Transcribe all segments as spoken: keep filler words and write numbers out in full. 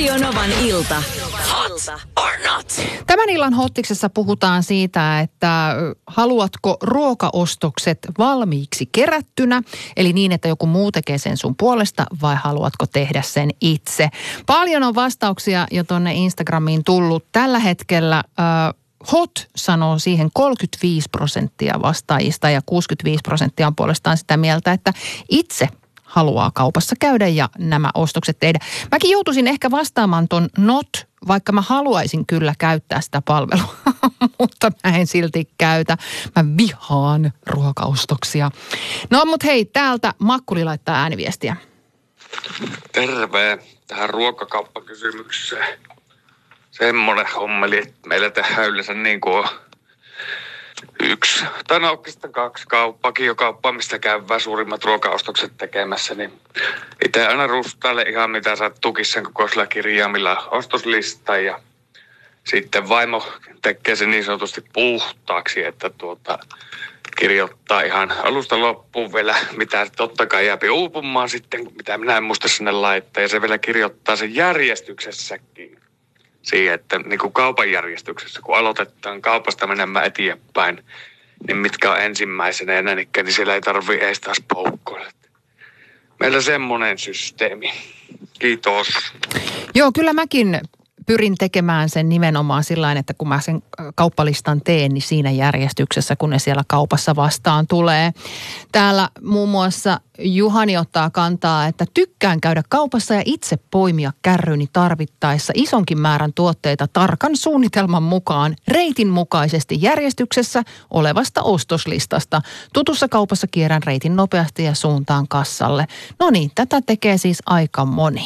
Radio Novan ilta. Hot or not? Tämän illan hottiksessa puhutaan siitä, että haluatko ruokaostokset valmiiksi kerättynä, eli niin, että joku muu tekee sen sun puolesta, vai haluatko tehdä sen itse? Paljon on vastauksia jo tonne Instagramiin tullut. Tällä hetkellä äh, Hot sanoo siihen kolmekymmentäviisi prosenttia vastaajista ja kuusikymmentäviisi prosenttia on puolestaan sitä mieltä, että itse haluaa kaupassa käydä ja nämä ostokset tehdä. Mäkin joutuisin ehkä vastaamaan ton not, vaikka mä haluaisin kyllä käyttää sitä palvelua, mutta mä en silti käytä. Mä vihaan ruokaostoksia. No mut hei, täältä Makkuli laittaa ääniviestiä. Terve tähän ruokakauppakysymykseen. Semmoinen hommeli, että meillä tehdään yleensä niin kuin yksi, tai no oikeastaan kaksi kauppaa, mistä käydään suurimmat ruokaostokset tekemässä, niin itse aina rustaille ihan mitä sattuu kissan kokoisella kirjaimilla ostoslista ja sitten vaimo tekee sen niin sanotusti puhtaaksi, että tuota, kirjoittaa ihan alusta loppuun vielä, mitä totta kai jääpi uupumaan sitten, mitä minä en muista sinne laittaa, ja se vielä kirjoittaa sen järjestyksessäkin. Siihen, että niin kuin kaupan järjestyksessä, kun aloitetaan kaupasta menemään eteenpäin, niin mitkä on ensimmäisenä ja näin ikään, niin siellä ei tarvitse edes taas poukkoilla. Meillä on semmoinen systeemi. Kiitos. Joo, kyllä mäkin pyrin tekemään sen nimenomaan sillain, että kun mä sen kauppalistan teen, niin siinä järjestyksessä, kun ne siellä kaupassa vastaan tulee. Täällä muun muassa Juhani ottaa kantaa, että tykkään käydä kaupassa ja itse poimia kärryni tarvittaessa isonkin määrän tuotteita tarkan suunnitelman mukaan, reitin mukaisesti järjestyksessä olevasta ostoslistasta. Tutussa kaupassa kierrän reitin nopeasti ja suuntaan kassalle. No niin, tätä tekee siis aika moni.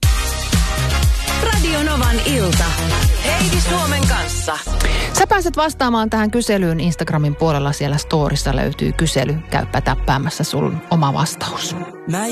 Radio Novan ilta. Heidi Suomen kanssa. Sä pääset vastaamaan tähän kyselyyn Instagramin puolella. Siellä storissa löytyy kysely. Käypä täppäämässä sun oma vastaus.